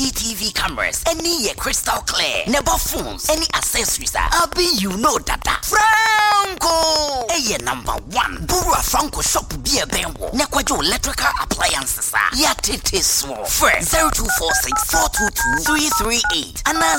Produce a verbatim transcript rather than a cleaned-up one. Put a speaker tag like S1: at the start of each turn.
S1: C T V cameras, any ye crystal clear, never phones, any accessories. I'll be you know data. Franco! Eye number one. Burua Franco shop be a benwo. Nekwajo electrical appliances. Ya tete small. Fresh zero two four six four two two three three eight. And